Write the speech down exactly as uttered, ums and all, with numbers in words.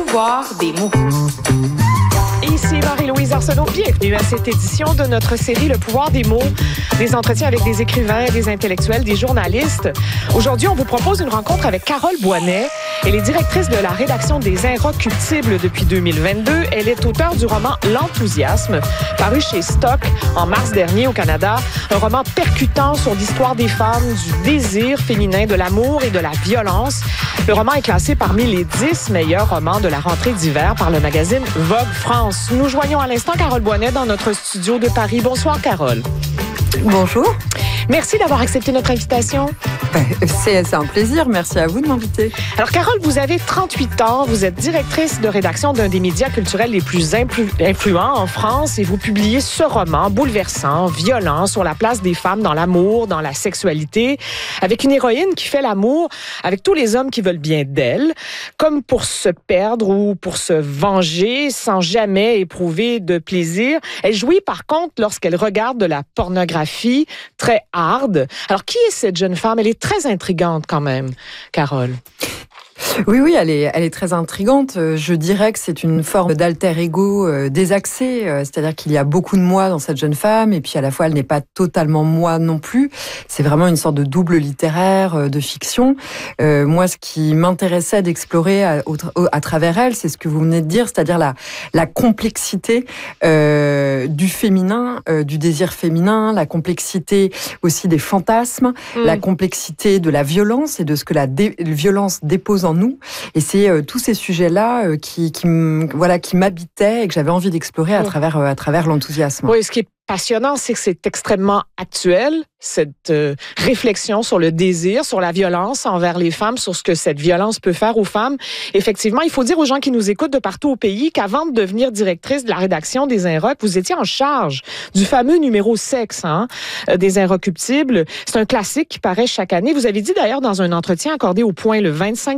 pouvoir des mots. Ici Marie-Louise Arsenault. Bienvenue à cette édition de notre série Le pouvoir des mots, des entretiens avec des écrivains, des intellectuels, des journalistes. Aujourd'hui, on vous propose une rencontre avec Carole Boisnet. Elle est directrice de la rédaction des Inrecuptibles depuis deux mille vingt-deux. Elle est auteure du roman L'enthousiasme, paru chez Stock en mars dernier au Canada. Un roman percutant sur l'histoire des femmes, du désir féminin, de l'amour et de la violence. Le roman est classé parmi les dix meilleurs romans de la rentrée d'hiver par le magazine Vogue France. Nous joignons à l'instant Carole Boisnet dans notre studio de Paris. Bonsoir, Carole. Bonjour. Merci d'avoir accepté notre invitation. C'est, c'est un plaisir. Merci à vous de m'inviter. Alors, Carole, vous avez trente-huit ans. Vous êtes directrice de rédaction d'un des médias culturels les plus influ- influents en France et vous publiez ce roman bouleversant, violent, sur la place des femmes dans l'amour, dans la sexualité, avec une héroïne qui fait l'amour avec tous les hommes qui veulent bien d'elle, comme pour se perdre ou pour se venger sans jamais éprouver de plaisir. Elle jouit, par contre, lorsqu'elle regarde de la pornographie très hard. Alors, qui est cette jeune femme? Elle est très intrigante quand même, Carole. Oui, oui, elle est, elle est très intrigante. Je dirais que c'est une forme d'alter ego euh, désaxé, euh, c'est-à-dire qu'il y a beaucoup de moi dans cette jeune femme, et puis à la fois elle n'est pas totalement moi non plus. C'est vraiment une sorte de double littéraire, euh, de fiction. Euh, moi, ce qui m'intéressait d'explorer à, au, à travers elle, c'est ce que vous venez de dire, c'est-à-dire la, la complexité euh, du féminin, euh, du désir féminin, la complexité aussi des fantasmes, mmh. la complexité de la violence et de ce que la dé- violence dépose en nous. Et c'est euh, tous ces sujets-là euh, qui, qui, voilà, qui m'habitaient et que j'avais envie d'explorer à travers, euh, à travers l'enthousiasme. Oui, ce qui est passionnant, c'est que c'est extrêmement actuel, cette euh, réflexion sur le désir, sur la violence envers les femmes, sur ce que cette violence peut faire aux femmes. Effectivement, il faut dire aux gens qui nous écoutent de partout au pays qu'avant de devenir directrice de la rédaction des Inroc, vous étiez en charge du fameux numéro sexe hein, des Inrecuptibles. C'est un classique qui paraît chaque année. Vous avez dit d'ailleurs dans un entretien accordé au Point le vingt-cinq